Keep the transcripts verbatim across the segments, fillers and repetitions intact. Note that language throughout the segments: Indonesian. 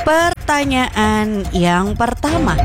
Pertanyaan yang pertama.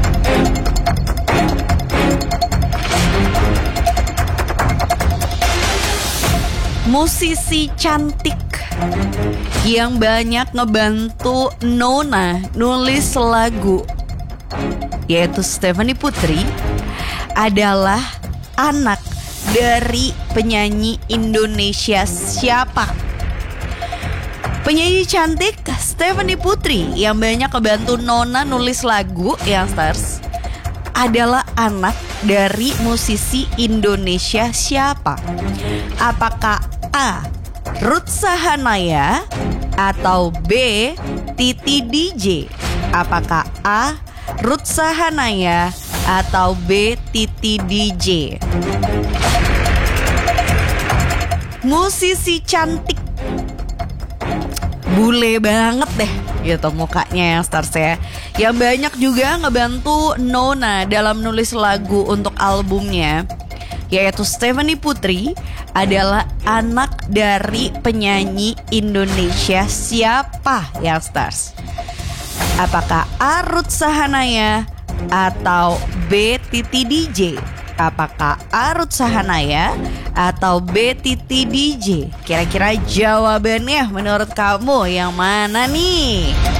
Musisi cantik yang banyak ngebantu Nona nulis lagu, yaitu Stephanie Putri, adalah anak dari penyanyi Indonesia siapa? Penyanyi cantik Stephanie Putri yang banyak ngebantu Nona nulis lagu, yang stars, adalah anak dari musisi Indonesia siapa? Apakah A. Ruth Sahanaya atau B. Titi D J? Apakah A. Ruth Sahanaya atau B. Titi D J? Musisi cantik, bule banget deh gitu mukanya, yang stars ya, yang banyak juga ngebantu Nona dalam nulis lagu untuk albumnya, yaitu Stephanie Putri, adalah anak dari penyanyi Indonesia siapa, yang stars? Apakah A. Ruth Sahanaya atau B. Titi D J? Apakah A. Ruth Sahanaya atau B. Titi D J? Kira-kira jawabannya menurut kamu yang mana nih?